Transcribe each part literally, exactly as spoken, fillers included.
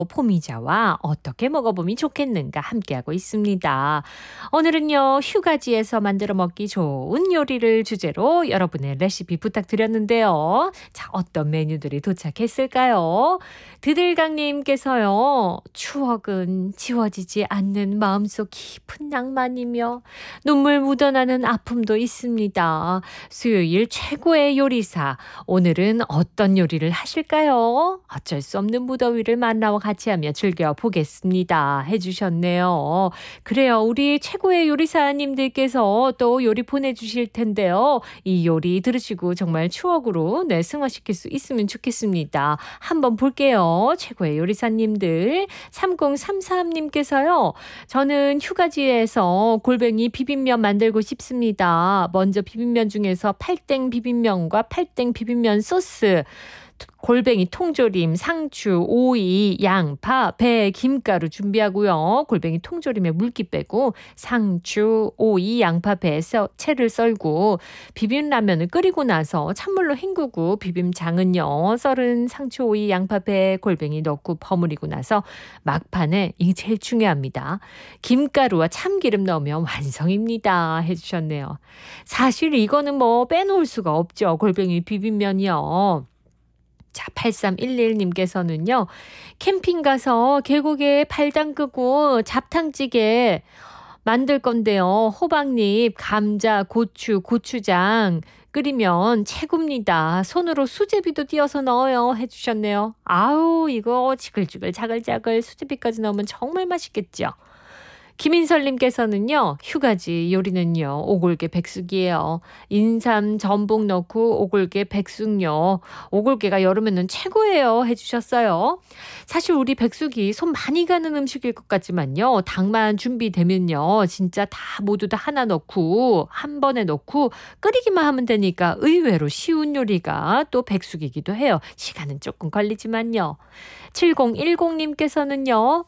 포미자와 어떻게 먹어보면 좋겠는가 함께하고 있습니다. 오늘은요, 휴가지에서 만들어 먹기 좋은 요리를 주제로 여러분의 레시피 부탁드렸는데요. 자, 어떤 메뉴들이 도착했을까요? 드들강님께서요, 추억은 지워지지 않는 마음속 깊은 낭만이며 눈물 묻어나는 아픔도 있습니다. 수요일 최고의 요리사, 오늘은 어떤 요리를 하실까요? 어쩔 수 없는 무더위를 만나와 같이 하며 즐겨보겠습니다. 해주셨네요. 그래요. 우리 최고의 요리사님들께서 또 요리 보내주실 텐데요. 이 요리 들으시고 정말 추억으로 네, 승화시킬 수 있으면 좋겠습니다. 한번 볼게요. 최고의 요리사님들. 삼공삼삼님께서요. 저는 휴가지에서 골뱅이 비빔면 만들고 싶습니다. 먼저 비빔면 중에서 팔땡 비빔면과 팔땡 비빔면 소스, 골뱅이 통조림, 상추, 오이, 양파, 배, 김가루 준비하고요. 골뱅이 통조림에 물기 빼고 상추, 오이, 양파, 배, 채를 썰고 비빔라면을 끓이고 나서 찬물로 헹구고 비빔장은요. 썰은 상추, 오이, 양파, 배, 골뱅이 넣고 버무리고 나서 막판에 이게 제일 중요합니다. 김가루와 참기름 넣으면 완성입니다. 해주셨네요. 사실 이거는 뭐 빼놓을 수가 없죠. 골뱅이 비빔면이요. 자, 팔삼일일님께서는요. 캠핑 가서 계곡에 발 담그고 잡탕찌개 만들 건데요. 호박잎, 감자, 고추, 고추장 끓이면 최고입니다. 손으로 수제비도 띄어서 넣어요. 해주셨네요. 아우, 이거 지글지글 자글자글 수제비까지 넣으면 정말 맛있겠죠. 김인설님께서는요. 휴가지 요리는요. 오골계 백숙이에요. 인삼, 전복 넣고 오골계 백숙요. 오골계가 여름에는 최고예요. 해주셨어요. 사실 우리 백숙이 손 많이 가는 음식일 것 같지만요. 당만 준비되면요. 진짜 다 모두 다 하나 넣고 한 번에 넣고 끓이기만 하면 되니까 의외로 쉬운 요리가 또 백숙이기도 해요. 시간은 조금 걸리지만요. 칠공일공님께서는요.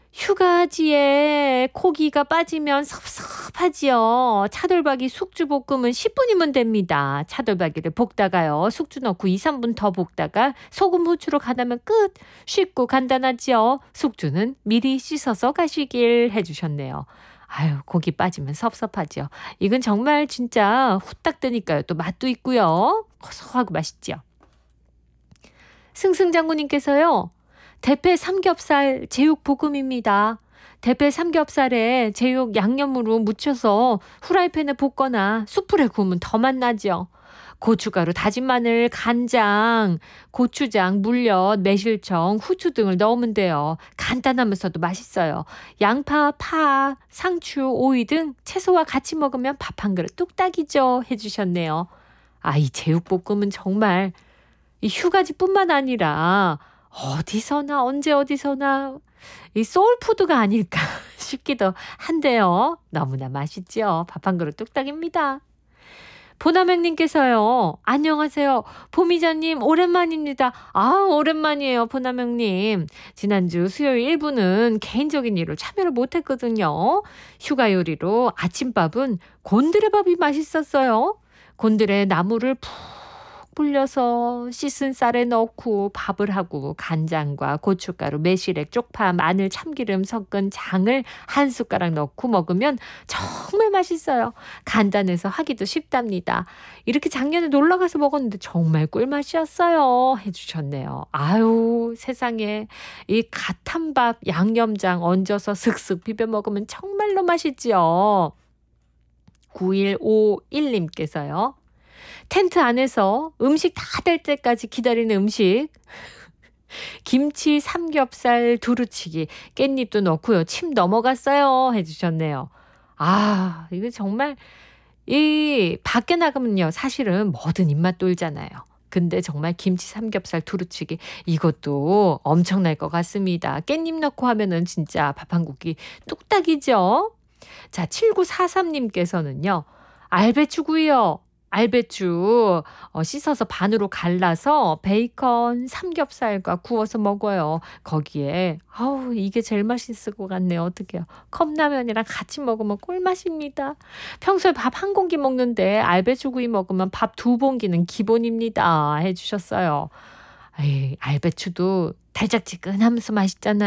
휴가지에 고기가 빠지면 섭섭하지요. 차돌박이 숙주볶음은 십 분이면 됩니다. 차돌박이를 볶다가요. 숙주 넣고 이, 삼 분 더 볶다가 소금, 후추로 간하면 끝. 쉽고 간단하지요. 숙주는 미리 씻어서 가시길 해주셨네요. 아유, 고기 빠지면 섭섭하죠. 이건 정말 진짜 후딱 뜨니까요. 또 맛도 있고요. 고소하고 맛있죠. 승승장군님께서요. 대패 삼겹살 제육볶음입니다. 대패 삼겹살에 제육 양념으로 묻혀서 후라이팬에 볶거나 숯불에 구우면 더 맛나죠. 고춧가루, 다진 마늘, 간장, 고추장, 물엿, 매실청, 후추 등을 넣으면 돼요. 간단하면서도 맛있어요. 양파, 파, 상추, 오이 등 채소와 같이 먹으면 밥 한 그릇 뚝딱이죠. 해주셨네요. 아, 이 제육볶음은 정말 이 휴가지뿐만 아니라 어디서나 언제 어디서나 이 소울푸드가 아닐까 싶기도 한데요. 너무나 맛있죠. 밥 한 그릇 뚝딱입니다. 보남형님께서요. 안녕하세요. 보미자님 오랜만입니다. 아, 오랜만이에요. 보남형님. 지난주 수요일 일 부는 개인적인 일로 참여를 못했거든요. 휴가 요리로 아침밥은 곤드레밥이 맛있었어요. 곤드레 나물을 푹 불려서 씻은 쌀에 넣고 밥을 하고 간장과 고춧가루, 매실액, 쪽파, 마늘, 참기름 섞은 장을 한 숟가락 넣고 먹으면 정말 맛있어요. 간단해서 하기도 쉽답니다. 이렇게 작년에 놀러가서 먹었는데 정말 꿀맛이었어요. 해주셨네요. 아유, 세상에 이 갓한 밥 양념장 얹어서 슥슥 비벼 먹으면 정말로 맛있지요. 구일오일님께서요. 텐트 안에서 음식 다 될 때까지 기다리는 음식. 김치, 삼겹살, 두루치기, 깻잎도 넣고요. 침 넘어갔어요. 해주셨네요. 아, 이거 정말 이 밖에 나가면요. 사실은 뭐든 입맛 돌잖아요. 근데 정말 김치, 삼겹살, 두루치기 이것도 엄청날 것 같습니다. 깻잎 넣고 하면은 진짜 밥 한 공기 뚝딱이죠. 자, 칠구사삼님께서는요. 알배추구이요. 알배추 어, 씻어서 반으로 갈라서 베이컨, 삼겹살과 구워서 먹어요. 거기에 아우 이게 제일 맛있을 것 같네요. 어떡해요. 컵라면이랑 같이 먹으면 꿀맛입니다. 평소에 밥 한 공기 먹는데 알배추구이 먹으면 밥 두 공기는 기본입니다. 해주셨어요. 에이, 알배추도 달짝지근하면서 맛있잖아요.